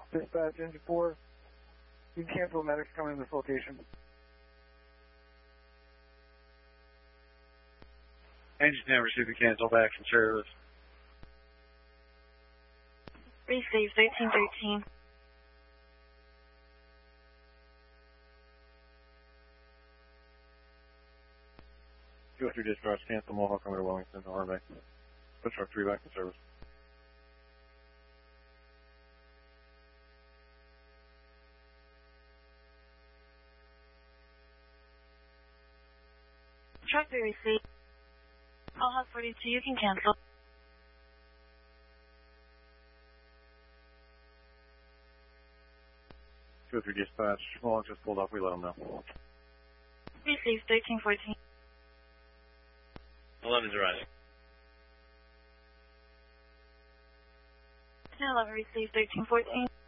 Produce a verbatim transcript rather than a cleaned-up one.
Dispatch, engine four. You can cancel medics coming to this location. Engine ten received a cancel back from service. Receive thirteen thirteen. two oh three dispatch, cancel Mohawk coming to Wellington, R M A. Push truck three back in service. Truck three received. I'll have forty-two, you can cancel. two oh three dispatch, Mohawk just pulled up, we let them know. Receive thirteen fourteen. eleven's arriving. ten eleven, receive thirteen fourteen.